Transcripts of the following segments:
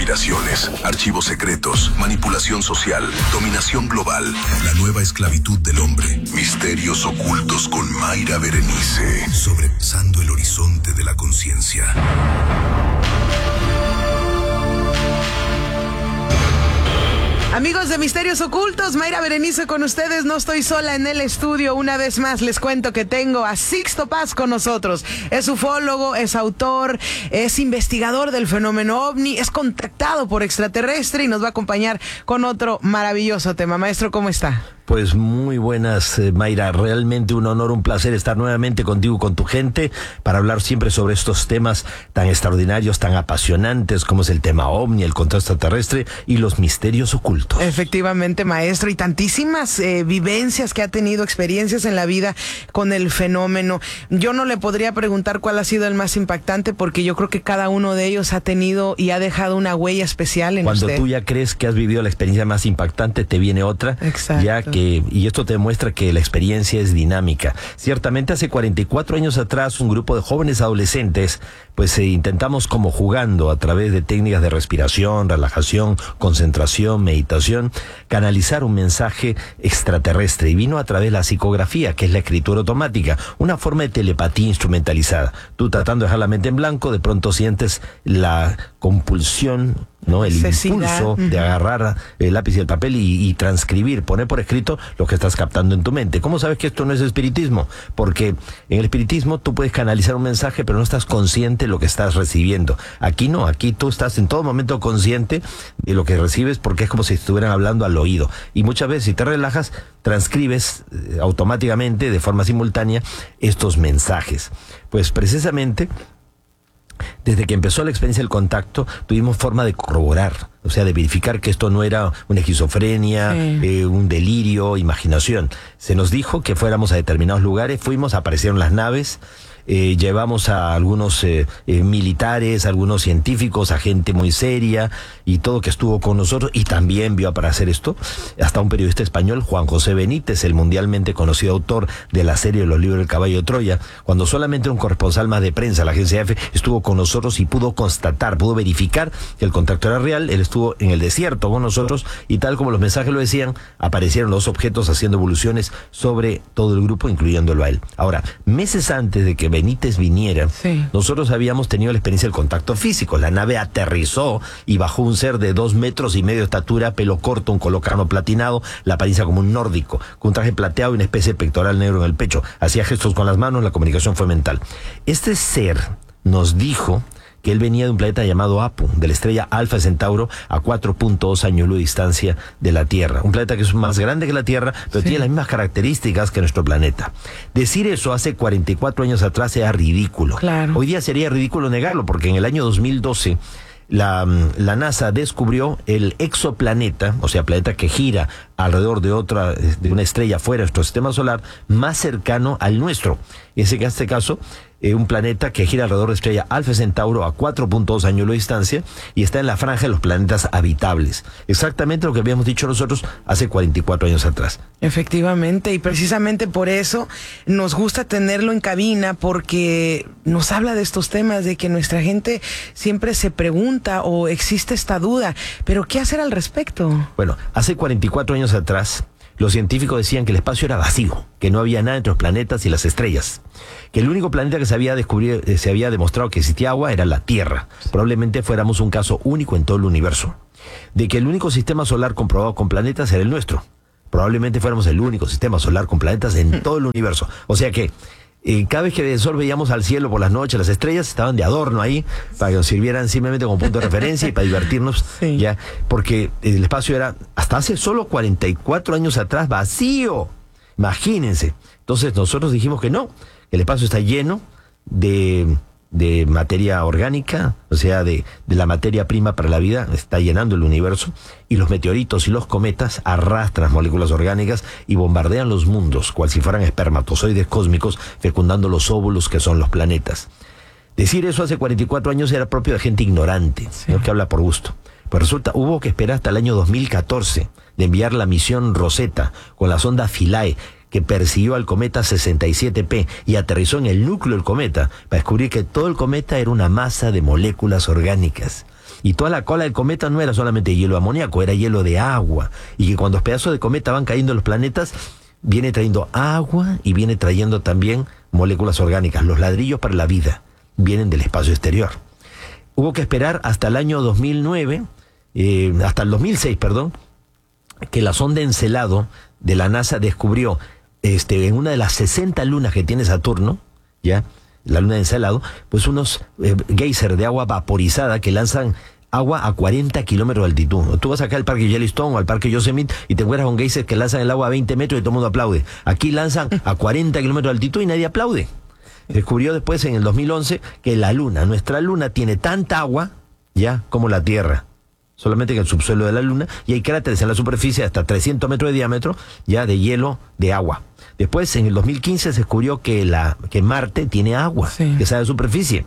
conspiraciones, archivos secretos, manipulación social, dominación global, la nueva esclavitud del hombre, misterios ocultos con Mayra Berenice, sobrepasando el horizonte de la conciencia. Amigos de Misterios Ocultos, Mayra Berenice con ustedes. No estoy sola en el estudio. Una vez más les cuento que tengo a Sixto Paz con nosotros. Es ufólogo, es autor, es investigador del fenómeno ovni, es contactado por extraterrestre y nos va a acompañar con otro maravilloso tema. Maestro, ¿cómo está? Pues muy buenas, Mayra. Realmente un honor, un placer estar nuevamente contigo, con tu gente, para hablar siempre sobre estos temas tan extraordinarios, tan apasionantes, como es el tema ovni, el contacto extraterrestre y los misterios ocultos. Efectivamente, maestro, y tantísimas vivencias que ha tenido, experiencias en la vida con el fenómeno. Yo no le podría preguntar cuál ha sido el más impactante, porque yo creo que cada uno de ellos ha tenido y ha dejado una huella especial en usted. Cuando tú ya crees que has vivido la experiencia más impactante, te viene otra. Exacto. Ya que, y esto te demuestra que la experiencia es dinámica. Ciertamente hace 44 años atrás, un grupo de jóvenes adolescentes, pues intentamos, como jugando a través de técnicas de respiración, relajación, concentración, meditación, canalizar un mensaje extraterrestre, y vino a través de la psicografía, que es la escritura automática, una forma de telepatía instrumentalizada. Tú, tratando de dejar la mente en blanco, de pronto sientes la compulsión, ¿no? El impulso de agarrar el lápiz y el papel y transcribir, poner por escrito lo que estás captando en tu mente. ¿Cómo sabes que esto no es espiritismo? Porque en el espiritismo tú puedes canalizar un mensaje, pero no estás consciente de lo que estás recibiendo. Aquí no, aquí tú estás en todo momento consciente de lo que recibes, porque es como si estuvieran hablando al oído. Y muchas veces, si te relajas, transcribes automáticamente, de forma simultánea, estos mensajes. Pues precisamente, desde que empezó la experiencia del contacto, tuvimos forma de corroborar, o sea, de verificar que esto no era una esquizofrenia, un delirio, imaginación. Se nos dijo que fuéramos a determinados lugares, fuimos, aparecieron las naves, llevamos a algunos militares, algunos científicos, a gente muy seria y todo que estuvo con nosotros, y también vio aparecer esto, hasta un periodista español, Juan José Benítez, el mundialmente conocido autor de la serie de los libros del caballo de Troya, cuando solamente un corresponsal más de prensa, la agencia EFE, estuvo con nosotros y pudo constatar, pudo verificar que el contacto era real. Él estuvo en el desierto con nosotros y, tal como los mensajes lo decían, aparecieron los objetos haciendo evoluciones sobre todo el grupo, incluyéndolo a él. Ahora, meses antes de que Benítez viniera, nosotros habíamos tenido la experiencia del contacto físico. La nave aterrizó y bajó un ser de 2 metros y medio de estatura, pelo corto, un color carno platinado, la apariencia como un nórdico, con un traje plateado y una especie de pectoral negro en el pecho. Hacía gestos con las manos, la comunicación fue mental. Este ser nos dijo que él venía de un planeta llamado Apu, de la estrella Alfa Centauro, a 4.2 años luz de distancia de la Tierra. Un planeta que es más grande que la Tierra, pero tiene las mismas características que nuestro planeta. Decir eso hace 44 años atrás era ridículo. Claro. Hoy día sería ridículo negarlo, porque en el año 2012... La NASA descubrió el exoplaneta, o sea, planeta que gira alrededor de una estrella fuera de nuestro sistema solar, más cercano al nuestro. En este caso, un planeta que gira alrededor de estrella Alfa Centauro a 4.2 años de distancia, y está en la franja de los planetas habitables. Exactamente lo que habíamos dicho nosotros hace 44 años atrás. Efectivamente, y precisamente por eso nos gusta tenerlo en cabina, porque nos habla de estos temas, de que nuestra gente siempre se pregunta o existe esta duda, pero ¿qué hacer al respecto? Bueno, hace 44 años atrás, los científicos decían que el espacio era vacío, que no había nada entre los planetas y las estrellas, que el único planeta que se había demostrado que existía agua era la Tierra. Probablemente fuéramos un caso único en todo el universo. De que el único sistema solar comprobado con planetas era el nuestro. Probablemente fuéramos el único sistema solar con planetas en todo el universo. O sea que cada vez que de sol veíamos al cielo por las noches, las estrellas estaban de adorno ahí, para que nos sirvieran simplemente como punto de referencia y para divertirnos, ya, porque el espacio era, hasta hace solo 44 años atrás, vacío. Imagínense. Entonces nosotros dijimos que no, que el espacio está lleno de materia orgánica, o sea, de la materia prima para la vida, está llenando el universo, y los meteoritos y los cometas arrastran moléculas orgánicas y bombardean los mundos, cual si fueran espermatozoides cósmicos, fecundando los óvulos que son los planetas. Decir eso hace 44 años era propio de gente ignorante, no que habla por gusto. Pues resulta, hubo que esperar hasta el año 2014 de enviar la misión Rosetta con la sonda Philae, que persiguió al cometa 67P y aterrizó en el núcleo del cometa para descubrir que todo el cometa era una masa de moléculas orgánicas. Y toda la cola del cometa no era solamente hielo amoníaco, era hielo de agua. Y que cuando los pedazos de cometa van cayendo en los planetas, viene trayendo agua y viene trayendo también moléculas orgánicas. Los ladrillos para la vida vienen del espacio exterior. Hubo que esperar hasta el año 2009, hasta el 2006, perdón, que la sonda Encelado de la NASA descubrió en una de las 60 lunas que tiene Saturno, ya, la luna de Encelado, pues unos geysers de agua vaporizada que lanzan agua a 40 kilómetros de altitud. Tú vas acá al parque Yellowstone o al parque Yosemite y te encuentras con geysers que lanzan el agua a 20 metros y todo el mundo aplaude. Aquí lanzan a 40 kilómetros de altitud y nadie aplaude. Descubrió después en el 2011 que la luna, nuestra luna, tiene tanta agua ya como la Tierra. Solamente en el subsuelo de la luna, y hay cráteres en la superficie hasta 300 metros de diámetro ya de hielo de agua. Después, en el 2015 se descubrió que Marte tiene agua, sí, que sale de la superficie.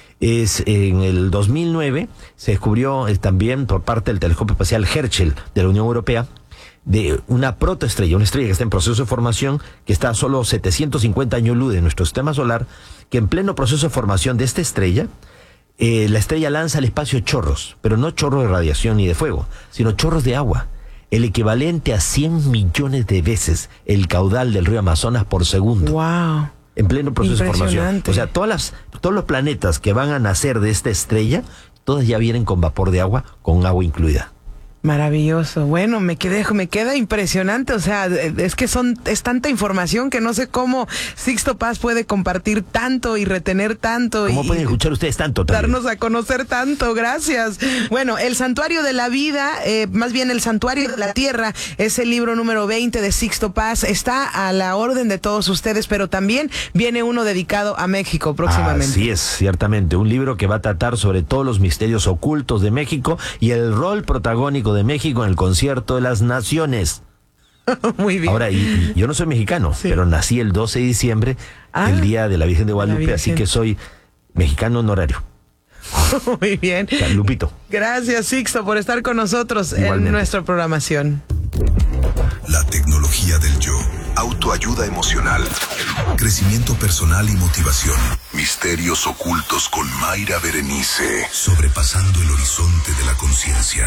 En el 2009 se descubrió también por parte del telescopio espacial Herschel de la Unión Europea de una protoestrella, una estrella que está en proceso de formación, que está a solo 750 años luz de nuestro sistema solar, que en pleno proceso de formación de esta estrella, la estrella lanza al espacio chorros, pero no chorros de radiación ni de fuego, sino chorros de agua, el equivalente a 100 millones de veces el caudal del río Amazonas por segundo. ¡Wow! En pleno proceso de formación. O sea, todos los planetas que van a nacer de esta estrella, todas ya vienen con vapor de agua, con agua incluida. Maravilloso. Bueno, me queda impresionante. O sea, es que es tanta información que no sé cómo Sixto Paz puede compartir tanto y retener tanto. ¿Cómo pueden escuchar ustedes tanto también? Darnos a conocer tanto. Gracias. Bueno, El Santuario de la Vida, más bien El Santuario de la Tierra, es el libro número 20 de Sixto Paz. Está a la orden de todos ustedes, pero también viene uno dedicado a México próximamente. Así es, ciertamente. Un libro que va a tratar sobre todos los misterios ocultos de México y el rol protagónico de México en el Concierto de las Naciones. Muy bien. Ahora, y yo no soy mexicano, sí, pero nací el 12 de diciembre, el día de la Virgen de Guadalupe, así que soy mexicano honorario. Muy bien. O sea, Lupito. Gracias, Sixto, por estar con nosotros en nuestra programación. La tecnología del yo. Autoayuda emocional. Crecimiento personal y motivación. Misterios ocultos con Mayra Berenice. Sobrepasando el horizonte de la conciencia.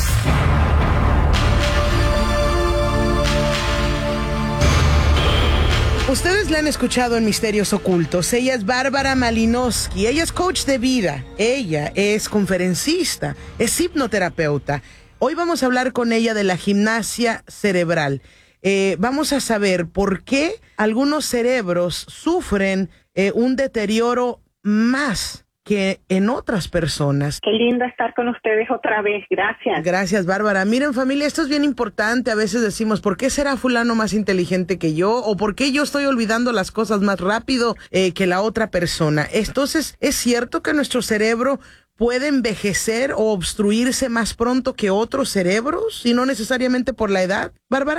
Ustedes la han escuchado en Misterios Ocultos. Ella es Bárbara Malinowski. Ella es coach de vida. Ella es conferencista. Es hipnoterapeuta. Hoy vamos a hablar con ella de la gimnasia cerebral. Vamos a saber por qué algunos cerebros sufren un deterioro más que en otras personas. Qué lindo estar con ustedes otra vez, gracias. Gracias, Bárbara. Miren, familia, esto es bien importante. A veces decimos, ¿por qué será fulano más inteligente que yo? ¿O por qué yo estoy olvidando las cosas más rápido que la otra persona? Entonces, ¿es cierto que nuestro cerebro puede envejecer o obstruirse más pronto que otros cerebros y no necesariamente por la edad, Bárbara?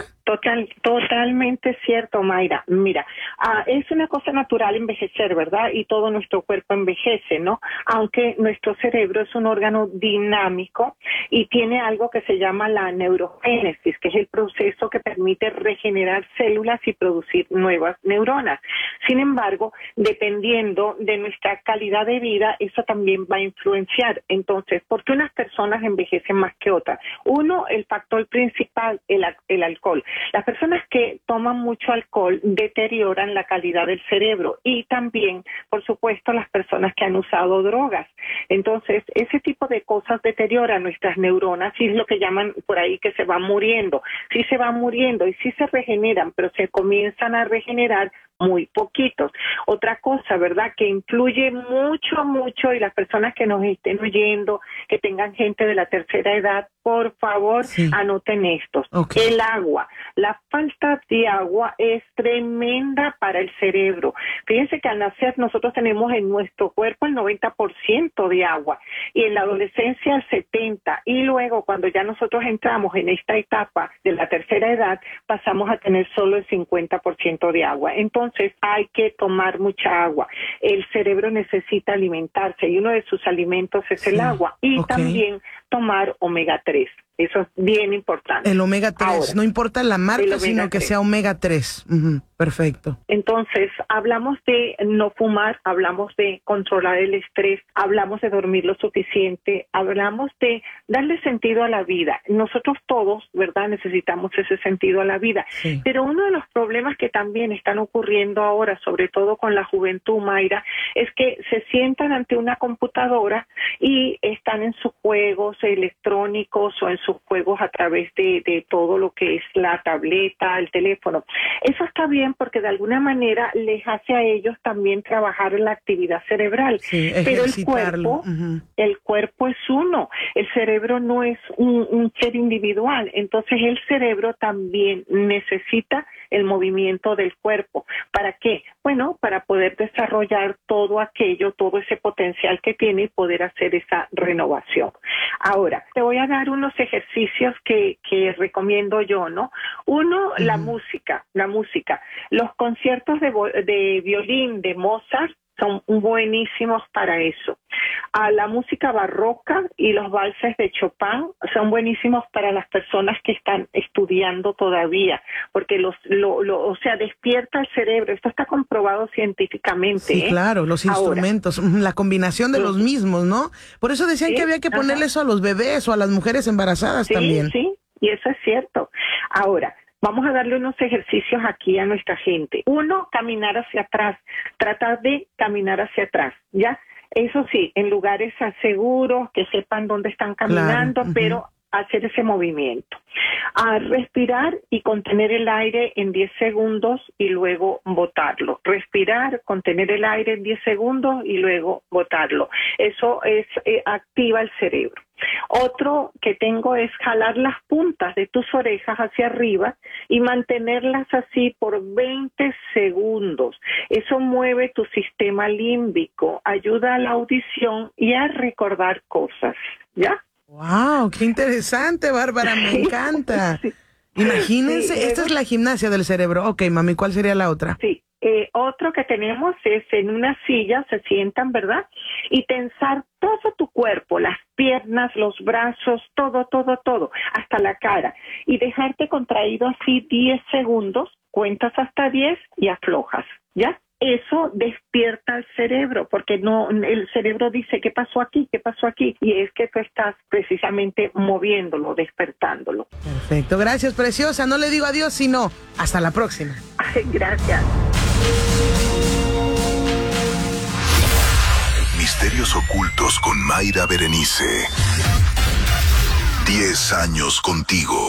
Totalmente cierto, Mayra. Mira, es una cosa natural envejecer, ¿verdad? Y todo nuestro cuerpo envejece, ¿no? Aunque nuestro cerebro es un órgano dinámico y tiene algo que se llama la neurogénesis, que es el proceso que permite regenerar células y producir nuevas neuronas. Sin embargo, dependiendo de nuestra calidad de vida, eso también va a influenciar. Entonces, ¿por qué unas personas envejecen más que otras? Uno, el factor principal, el alcohol. Las personas que toman mucho alcohol deterioran la calidad del cerebro y también, por supuesto, las personas que han usado drogas. Entonces, ese tipo de cosas deterioran nuestras neuronas y es lo que llaman por ahí que se van muriendo. Sí se van muriendo y sí se regeneran, pero se comienzan a regenerar muy poquitos. Otra cosa, ¿verdad?, que influye mucho, y las personas que nos estén oyendo, que tengan gente de la tercera edad, por favor, anoten estos. Okay. El agua. La falta de agua es tremenda para el cerebro. Fíjense que al nacer nosotros tenemos en nuestro cuerpo el 90% de agua y en la adolescencia el 70%. Y luego cuando ya nosotros entramos en esta etapa de la tercera edad, pasamos a tener solo el 50% de agua. Entonces hay que tomar mucha agua. El cerebro necesita alimentarse y uno de sus alimentos es el agua y también tomar omega 3. Eso es bien importante. El omega 3, ahora, no importa la marca, sino que sea omega 3. Perfecto. Entonces, hablamos de no fumar, hablamos de controlar el estrés, hablamos de dormir lo suficiente, hablamos de darle sentido a la vida. Nosotros todos, ¿verdad?, necesitamos ese sentido a la vida. Sí. Pero uno de los problemas que también están ocurriendo ahora, sobre todo con la juventud, Mayra, es que se sientan ante una computadora y están en sus juegos electrónicos o en sus juegos a través de todo lo que es la tableta, el teléfono. Eso está bien porque de alguna manera les hace a ellos también trabajar en la actividad cerebral. Sí, pero el cuerpo es uno. El cerebro no es un ser individual. Entonces el cerebro también necesita el movimiento del cuerpo. ¿Para qué? Bueno, para poder desarrollar todo aquello, todo ese potencial que tiene y poder hacer esa renovación. Ahora, te voy a dar unos ejercicios que recomiendo yo, ¿no? Uno, la música. Los conciertos de violín de Mozart son buenísimos para eso. La música barroca y los valses de Chopin son buenísimos para las personas que están estudiando todavía, porque o sea, despierta el cerebro. Esto está comprobado científicamente. Sí, claro, los instrumentos, la combinación de los mismos, ¿no? Por eso decían que había que ponerle eso a los bebés o a las mujeres embarazadas también. Sí, y eso es cierto. Ahora, vamos a darle unos ejercicios aquí a nuestra gente. Uno, caminar hacia atrás. Tratar de caminar hacia atrás, ¿ya? Eso sí, en lugares seguros, que sepan dónde están caminando, claro. Pero hacer ese movimiento. Respirar y contener el aire en 10 segundos y luego botarlo. Respirar, contener el aire en 10 segundos y luego botarlo. Eso activa el cerebro. Otro que tengo es jalar las puntas de tus orejas hacia arriba y mantenerlas así por 20 segundos. Eso mueve tu sistema límbico, ayuda a la audición y a recordar cosas, ¿ya? ¡Wow! ¡Qué interesante, Bárbara! Me encanta. Sí. Imagínense, esta es la gimnasia del cerebro. Ok, mami, ¿cuál sería la otra? Sí. Otro que tenemos es en una silla, se sientan, ¿verdad? Y tensar todo tu cuerpo, las piernas, los brazos, todo, hasta la cara. Y dejarte contraído así 10 segundos, cuentas hasta 10 y aflojas, ¿ya? Eso despierta el cerebro, porque el cerebro dice, ¿qué pasó aquí? Y es que tú estás precisamente moviéndolo, despertándolo. Perfecto, gracias, preciosa. No le digo adiós, sino hasta la próxima. Gracias. Misterios ocultos con Mayra Berenice. 10 años contigo.